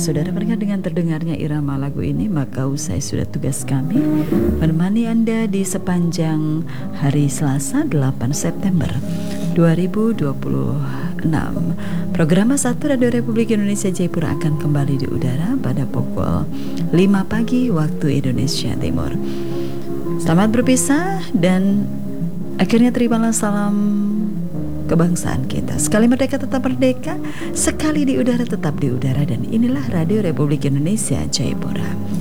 Saudara mendengar dengan terdengarnya irama lagu ini, maka usai sudah tugas kami menemani Anda di sepanjang hari Selasa 8 September 2026. Program 1 Radio Republik Indonesia Jayapura akan kembali di udara pada pukul 5 pagi waktu Indonesia Timur. Selamat berpisah dan akhirnya terimalah salam kebangsaan kita. Sekali merdeka tetap merdeka, sekali di udara tetap di udara, dan inilah Radio Republik Indonesia Jayapura.